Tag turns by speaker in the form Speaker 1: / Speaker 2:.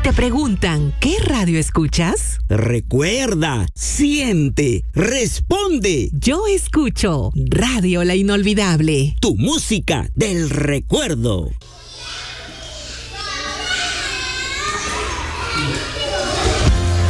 Speaker 1: te preguntan, ¿qué radio escuchas?
Speaker 2: Recuerda, siente, responde.
Speaker 1: Yo escucho Radio La Inolvidable.
Speaker 2: Tu música del recuerdo.